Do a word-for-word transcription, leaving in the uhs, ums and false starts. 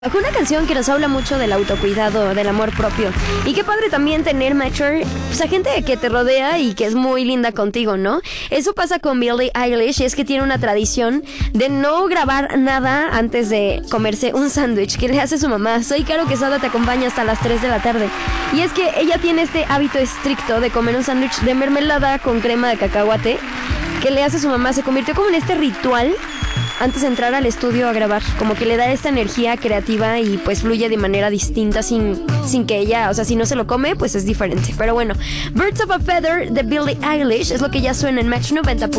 Bajo una canción que nos habla mucho del autocuidado, del amor propio. Y qué padre también tener, Macher, pues a gente que te rodea y que es muy linda contigo, ¿no? Eso pasa con Billie Eilish, y es que tiene una tradición de no grabar nada antes de comerse un sándwich que le hace su mamá. Soy Caro Quesada, te acompaña hasta las tres de la tarde. Y es que ella tiene este hábito estricto de comer un sándwich de mermelada con crema de cacahuate que le hace su mamá. Se convirtió como en este ritual antes de entrar al estudio a grabar, como que le da esta energía creativa y pues fluye de manera distinta sin, sin que ella, o sea, si no se lo come, pues es diferente. Pero bueno, Birds of a Feather de Billie Eilish es lo que ya suena en Match noventa.